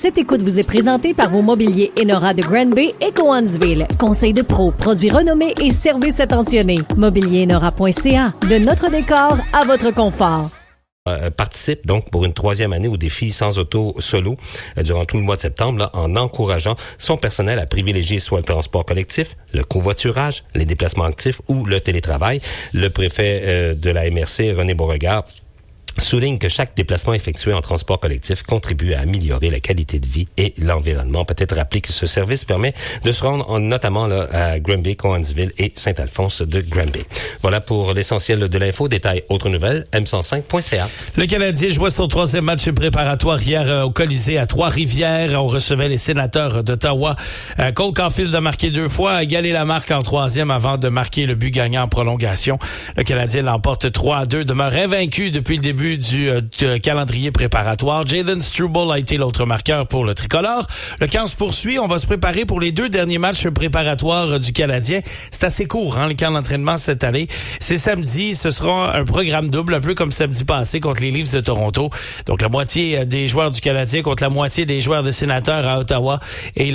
Cette écoute vous est présentée par vos mobiliers Enora de Granby et Cowansville. Conseil de pro, produits renommés et services attentionnés. Mobilierinora.ca. De notre décor à votre confort. Participe donc pour une 3e année au défi Sans Auto Solo durant tout le mois de septembre là, en encourageant son personnel à privilégier soit le transport collectif, le covoiturage, les déplacements actifs ou le télétravail. Le préfet de la MRC, René Beauregard, souligne que chaque déplacement effectué en transport collectif contribue à améliorer la qualité de vie et l'environnement. Peut-être rappeler que ce service permet de se rendre notamment là, à Granby, Cowansville et Saint-Alphonse de Granby. Voilà pour l'essentiel de l'info. Détail, autres nouvelles, m105.ca. Le Canadien jouait son 3e match préparatoire hier au Colisée à Trois-Rivières. On recevait les Sénateurs d'Ottawa. Cole Caulfield a marqué 2 fois, a égalé la marque en 3e avant de marquer le but gagnant en prolongation. Le Canadien l'emporte 3-2, demeure invaincu depuis le début du calendrier préparatoire. Jayden Struble a été l'autre marqueur pour le tricolore. Le camp se poursuit. On va se préparer pour les 2 derniers matchs préparatoires du Canadien. C'est assez court, le camp d'entraînement cette année. C'est samedi. Ce sera un programme double, un peu comme samedi passé contre les Leafs de Toronto. Donc, la moitié des joueurs du Canadien contre la moitié des joueurs des Sénateurs à Ottawa. Et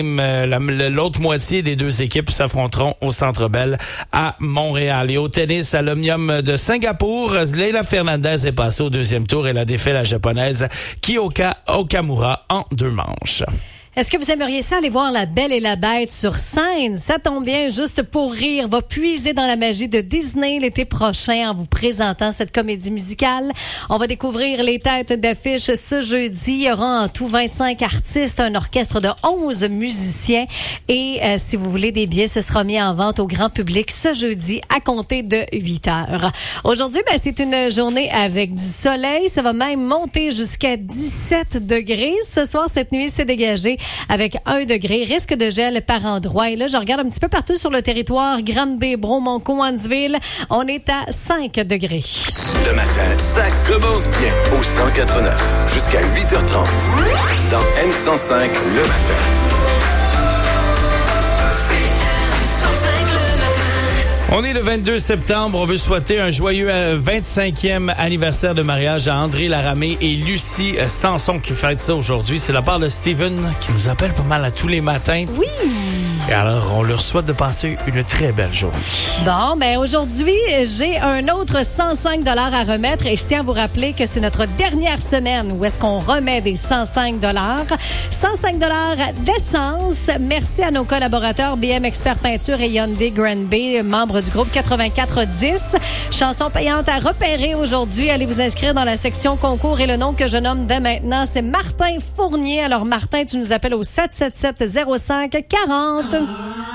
l'autre moitié des 2 équipes s'affronteront au Centre Bell à Montréal. Et au tennis, à l'Omnium de Singapour, Leila Fernandez est passée au 2e tour. Elle a défait la japonaise Kyoka Okamura en 2 manches. Est-ce que vous aimeriez ça aller voir La Belle et la Bête sur scène? Ça tombe bien, Juste pour rire va puiser dans la magie de Disney l'été prochain en vous présentant cette comédie musicale. On va découvrir les têtes d'affiche ce jeudi. Il y aura en tout 25 artistes, un orchestre de 11 musiciens. Et si vous voulez des billets, ce sera mis en vente au grand public ce jeudi à compter de 8 heures. Aujourd'hui, c'est une journée avec du soleil. Ça va même monter jusqu'à 17 degrés. Ce soir, cette nuit, c'est dégagé avec 1 degré, risque de gel par endroit. Et là, je regarde un petit peu partout sur le territoire, Granby, Bromont, Cowansville, on est à 5 degrés. Le matin, ça commence bien au 104.9 jusqu'à 8h30 dans M105 le matin. On est le 22 septembre. On veut souhaiter un joyeux 25e anniversaire de mariage à André Laramé et Lucie Sanson qui fête ça aujourd'hui. C'est la part de Steven qui nous appelle pas mal à tous les matins. Oui! Et alors, on leur souhaite de passer une très belle journée. Bon, aujourd'hui, j'ai un autre 105 $ à remettre et je tiens à vous rappeler que c'est notre dernière semaine où est-ce qu'on remet des 105 $. 105 $ d'essence. Merci à nos collaborateurs BM Expert Peinture et Hyundai Granby, membres du groupe 8410. Chanson payante à repérer aujourd'hui. Allez vous inscrire dans la section concours et le nom que je nomme dès maintenant, c'est Martin Fournier. Alors, Martin, tu nous appelles au 777-05-40.